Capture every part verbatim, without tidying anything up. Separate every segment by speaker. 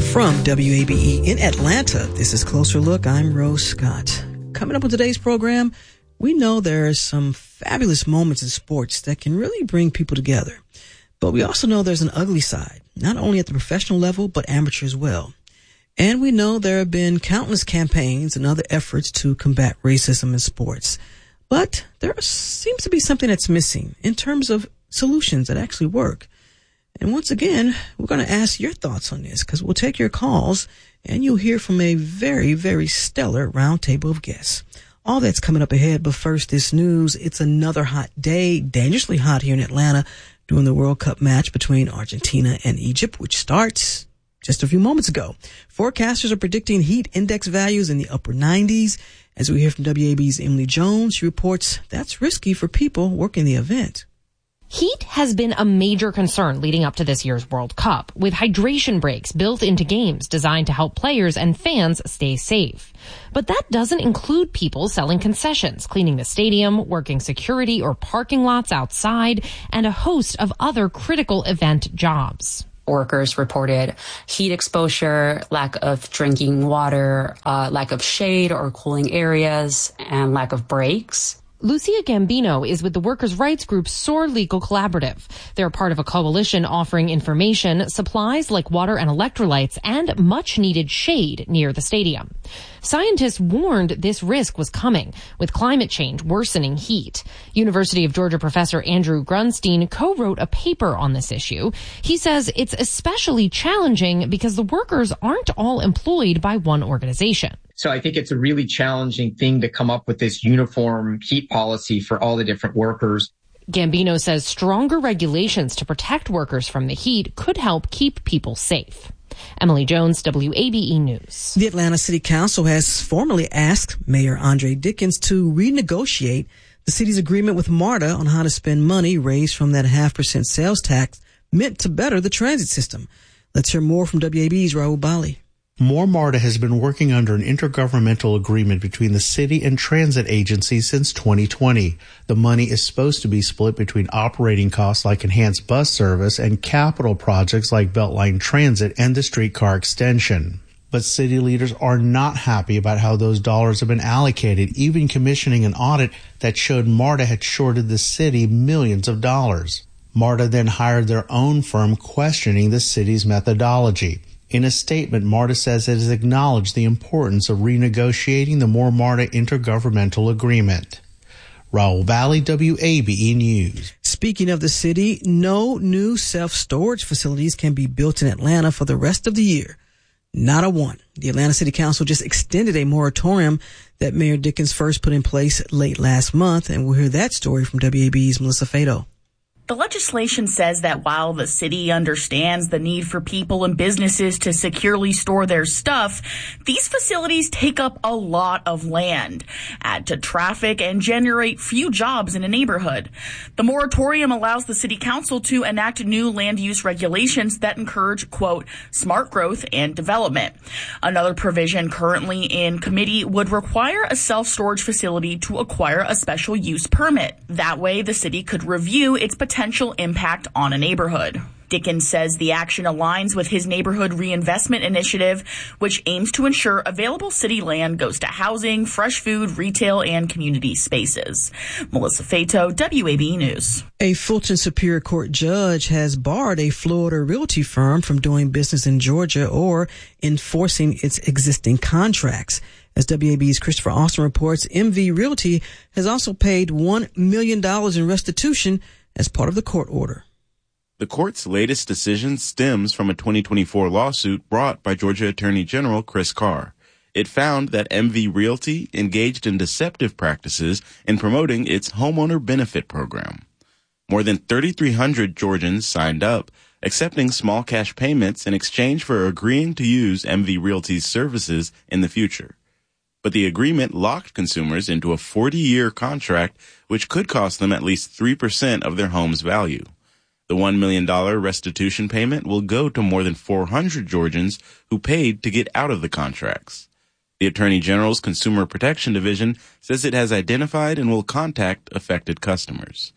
Speaker 1: From W A B E in Atlanta, this is Closer Look. I'm Rose Scott. Coming up on today's program, we know there are some fabulous moments in sports that can really bring people together. But we also know there's an ugly side, not only at the professional level, but amateur as well. And we know there have been countless campaigns and other efforts to combat racism in sports. But there seems to be something that's missing in terms of solutions that actually work. And once again, we're going to ask your thoughts on this because we'll take your calls and you'll hear from a very, very stellar roundtable of guests. All that's coming up ahead. But first, this news. It's another hot day, dangerously hot here in Atlanta during the World Cup match between Argentina and Egypt, which starts just a few moments ago. Forecasters are predicting heat index values in the upper nineties. As we hear from W A B E's Emily Jones, she reports that's risky for people working the event.
Speaker 2: Heat has been a major concern leading up to this year's World Cup, with hydration breaks built into games designed to help players and fans stay safe. But that doesn't include people selling concessions, cleaning the stadium, working security or parking lots outside, and a host of other critical event jobs.
Speaker 3: Workers reported heat exposure, lack of drinking water, uh, lack of shade or cooling areas, and lack of breaks.
Speaker 2: Lucia Gambino is with the workers' rights group SOAR Legal Collaborative. They're part of a coalition offering information, supplies like water and electrolytes, and much-needed shade near the stadium. Scientists warned this risk was coming, with climate change worsening heat. University of Georgia professor Andrew Grunstein co-wrote a paper on this issue. He says it's especially challenging because the workers aren't all employed by one organization.
Speaker 4: So I think it's a really challenging thing to come up with this uniform heat policy for all the different workers.
Speaker 2: Gambino says stronger regulations to protect workers from the heat could help keep people safe. Emily Jones, W A B E News.
Speaker 1: The Atlanta City Council has formally asked Mayor Andre Dickens to renegotiate the city's agreement with MARTA on how to spend money raised from that half percent sales tax meant to better the transit system. Let's hear more from W A B E's Raul Bali.
Speaker 5: More MARTA has been working under an intergovernmental agreement between the city and transit agencies since twenty twenty. The money is supposed to be split between operating costs like enhanced bus service and capital projects like Beltline Transit and the streetcar extension. But city leaders are not happy about how those dollars have been allocated, even commissioning an audit that showed MARTA had shorted the city millions of dollars. MARTA then hired their own firm questioning the city's methodology. In a statement, MARTA says it has acknowledged the importance of renegotiating the More MARTA intergovernmental agreement. Raul Valley, W A B E News.
Speaker 1: Speaking of the city, no new self-storage facilities can be built in Atlanta for the rest of the year. Not a one. The Atlanta City Council just extended a moratorium that Mayor Dickens first put in place late last month, and we'll hear that story from W A B E's Melissa Fado.
Speaker 6: The legislation says that while the city understands the need for people and businesses to securely store their stuff, these facilities take up a lot of land, add to traffic, and generate few jobs in a neighborhood. The moratorium allows the city council to enact new land use regulations that encourage, quote, smart growth and development. Another provision currently in committee would require a self-storage facility to acquire a special use permit. That way, the city could review its potential potential impact on a neighborhood. Dickens says the action aligns with his neighborhood reinvestment initiative, which aims to ensure available city land goes to housing, fresh food, retail, and community spaces. Melissa Fato, W A B News.
Speaker 1: A Fulton Superior Court judge has barred a Florida realty firm from doing business in Georgia or enforcing its existing contracts. As W A B's Christopher Austin reports, M V Realty has also paid one million dollars in restitution as part of the court order.
Speaker 7: The court's latest decision stems from a twenty twenty-four lawsuit brought by Georgia Attorney General Chris Carr. It found that M V Realty engaged in deceptive practices in promoting its homeowner benefit program. More than thirty-three hundred Georgians signed up, accepting small cash payments in exchange for agreeing to use M V Realty's services in the future. But the agreement locked consumers into a forty-year contract, which could cost them at least three percent of their home's value. The one million dollars restitution payment will go to more than four hundred Georgians who paid to get out of the contracts. The Attorney General's Consumer Protection Division says it has identified and will contact affected customers.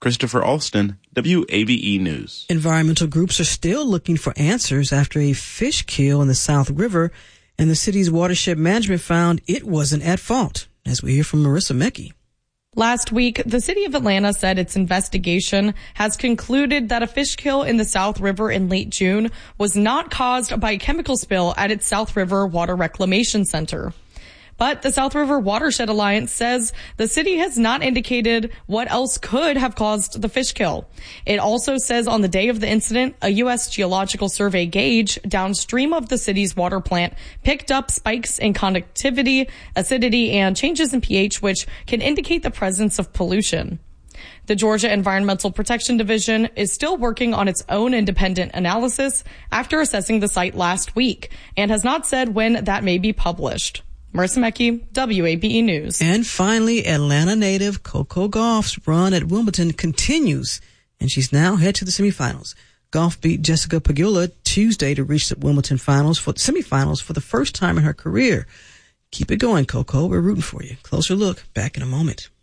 Speaker 7: Christopher Alston, W A B E News.
Speaker 1: Environmental groups are still looking for answers after a fish kill in the South River, and the city's watershed management found it wasn't at fault, as we hear from Marissa Mecki.
Speaker 8: Last week, the city of Atlanta said its investigation has concluded that a fish kill in the South River in late June was not caused by a chemical spill at its South River Water Reclamation Center. But the South River Watershed Alliance says the city has not indicated what else could have caused the fish kill. It also says on the day of the incident, a U S Geological Survey gauge downstream of the city's water plant picked up spikes in conductivity, acidity, and changes in pH, which can indicate the presence of pollution. The Georgia Environmental Protection Division is still working on its own independent analysis after assessing the site last week and has not said when that may be published. Marissa Mecki, W A B E News.
Speaker 1: And finally, Atlanta native Coco Gauff's run at Wimbledon continues, and she's now head to the semifinals. Gauff beat Jessica Pegula Tuesday to reach the Wimbledon finals for semifinals for the first time in her career. Keep it going, Coco. We're rooting for you. Closer look, back in a moment.